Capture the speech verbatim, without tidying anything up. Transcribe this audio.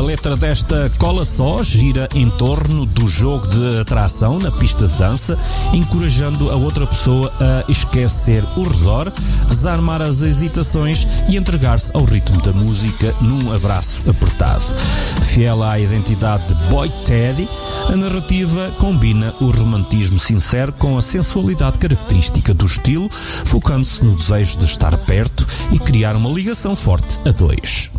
letra desta Cola Só gira em torno do jogo de atração na pista de dança, encorajando a outra pessoa a esquecer o redor, desarmar as hesitações e entregar-se ao ritmo da música num abraço apertado. Fiel à identidade de Boy Teddy, a narrativa combina o romantismo sincero com a sensualidade característica do estilo, focando-se no desejo de estar perto e criar uma ligação forte a dois.